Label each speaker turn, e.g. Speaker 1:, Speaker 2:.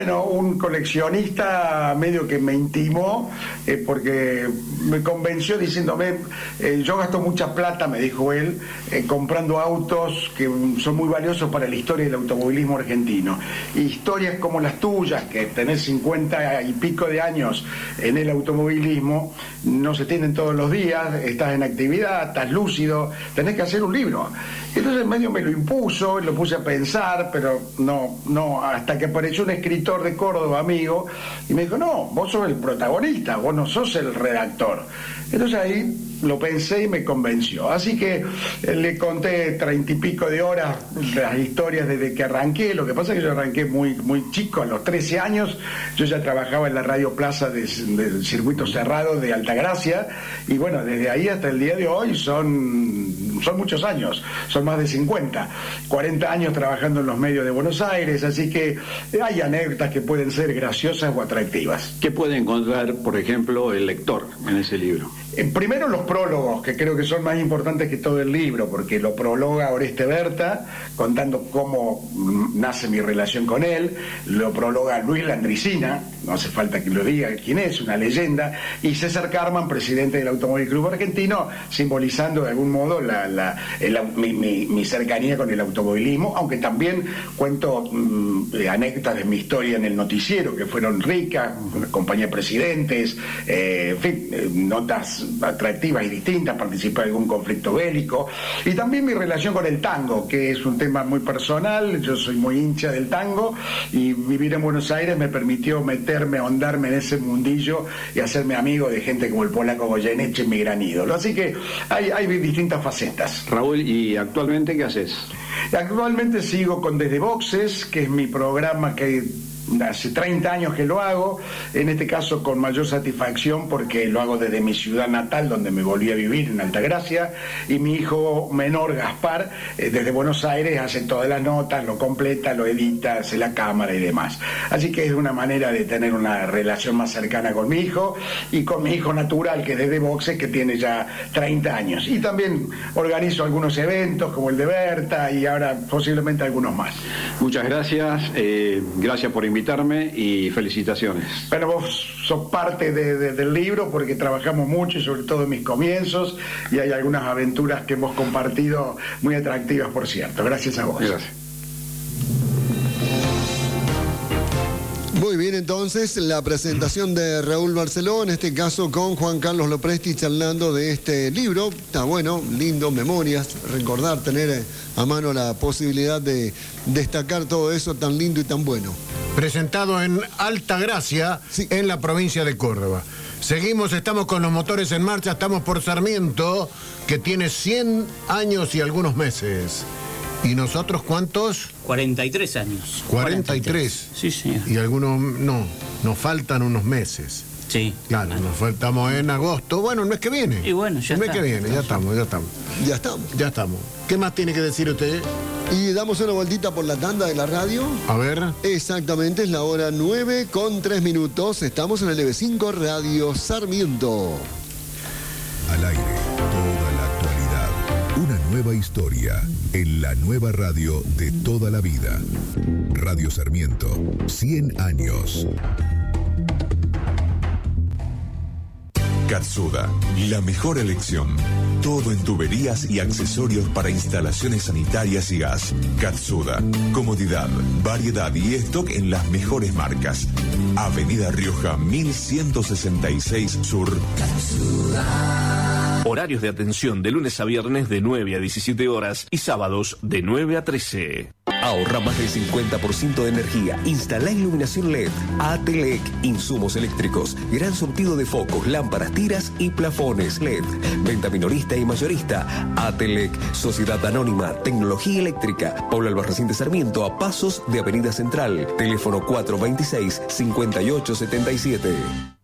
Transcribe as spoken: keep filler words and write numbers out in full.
Speaker 1: Bueno, un coleccionista medio que me intimó eh, porque me convenció diciéndome, eh, yo gasto mucha plata, me dijo él, eh, comprando autos que son muy valiosos para la historia del automovilismo argentino. Y historias como las tuyas, que tenés cincuenta y pico de años en el automovilismo, no se tienen todos los días, estás en actividad, estás lúcido, tenés que hacer un libro. Entonces medio me lo impuso, lo puse a pensar, pero no, no, hasta que apareció un escritor de Córdoba, amigo, y me dijo, no, vos sos el protagonista, vos no sos el redactor. Entonces ahí lo pensé y me convenció. Así que eh, le conté treinta y pico de horas las historias desde que arranqué. Lo que pasa es que yo arranqué muy, muy chico, a los trece años. Yo ya trabajaba en la Radio Plaza del de circuito cerrado de Altagracia, y bueno, desde ahí hasta el día de hoy son, son muchos años, son más de cincuenta, cuarenta años trabajando en los medios de Buenos Aires, así que hay anécdotas que pueden ser graciosas o atractivas.
Speaker 2: ¿Qué puede encontrar, por ejemplo, el lector en ese libro?
Speaker 1: Eh, primero los prólogos, que creo que son más importantes que todo el libro, porque lo prologa Oreste Berta, contando cómo nace mi relación con él, lo prologa Luis Landricina, no hace falta que lo diga quién es, una leyenda, y César Carman, presidente del Automóvil Club Argentino, simbolizando de algún modo la, la, el, mi, mi, mi cercanía con el automovilismo, aunque también cuento mmm, anécdotas de mi historia en el noticiero, que fueron ricas, una compañía de presidentes, eh, en fin, eh, notas atractivas y distintas, participé en algún conflicto bélico, y también mi relación con el tango, que es un tema muy personal. Yo soy muy hincha del tango, y vivir en Buenos Aires me permitió meterme, ahondarme en ese mundillo y hacerme amigo de gente como el polaco Goyeneche, mi gran ídolo. Así que hay, hay distintas facetas.
Speaker 2: Raúl, ¿y actualmente qué haces?
Speaker 1: Actualmente sigo con Desde Boxes, que es mi programa que hace treinta años que lo hago, en este caso con mayor satisfacción porque lo hago desde mi ciudad natal, donde me volví a vivir, en Altagracia, y mi hijo menor, Gaspar, eh, desde Buenos Aires hace todas las notas, lo completa, lo edita, hace la cámara y demás. Así que es una manera de tener una relación más cercana con mi hijo y con mi hijo natural, que es Desde Boxes, que tiene ya treinta años. Y también organizo algunos eventos como el de Berta y ahora posiblemente algunos más.
Speaker 2: Muchas gracias, eh, gracias por invitarme y felicitaciones.
Speaker 1: Bueno, vos sos parte de, de, del libro porque trabajamos mucho, y sobre todo en mis comienzos, y hay algunas aventuras que hemos compartido muy atractivas, por cierto. Gracias a vos.
Speaker 2: Gracias.
Speaker 3: Muy bien, entonces, la presentación de Raúl Barceló, en este caso con Juan Carlos Lopresti, charlando de este libro. Está bueno, lindo, memorias, recordar, tener a mano la posibilidad de destacar todo eso tan lindo y tan bueno.
Speaker 4: Presentado en Altagracia, sí, en la provincia de Córdoba. Seguimos, estamos con los motores en marcha, estamos por Sarmiento, que tiene cien años y algunos meses. ¿Y nosotros cuántos?
Speaker 5: cuarenta y tres años.
Speaker 4: cuarenta y tres.
Speaker 5: Sí, señor.
Speaker 4: Y algunos, no, nos faltan unos meses.
Speaker 5: Sí.
Speaker 4: Claro, nos faltamos en agosto. Bueno, el mes que viene.
Speaker 5: Y bueno, ya
Speaker 4: el
Speaker 5: está.
Speaker 4: El mes que viene, ya estamos, ya estamos.
Speaker 3: Ya estamos.
Speaker 4: Ya estamos. ¿Qué más tiene que decir usted?
Speaker 3: Y damos una vueltita por la tanda de la radio.
Speaker 4: A ver.
Speaker 3: Exactamente, es la hora nueve con tres minutos. Estamos en el L V cinco Radio Sarmiento.
Speaker 6: Al aire, toda la actualidad. Una nueva historia en la nueva radio de toda la vida. Radio Sarmiento, cien años.
Speaker 7: Katsuda, la mejor elección. Todo en tuberías y accesorios para instalaciones sanitarias y gas. Katsuda, comodidad, variedad y stock en las mejores marcas. Avenida Rioja mil ciento sesenta y seis Sur. Katsuda.
Speaker 8: Horarios de atención de lunes a viernes de nueve a diecisiete horas y sábados de nueve a trece.
Speaker 9: Ahorra más del cincuenta por ciento de energía. Instala iluminación L E D. Atelec, insumos eléctricos. Gran surtido de focos, lámparas, tiras y plafones L E D. Venta minorista y mayorista. Atelec, Sociedad Anónima, Tecnología Eléctrica. Pablo Albarracín de Sarmiento, a pasos de Avenida Central. Teléfono cuatro veintiséis, cincuenta y ocho setenta y siete.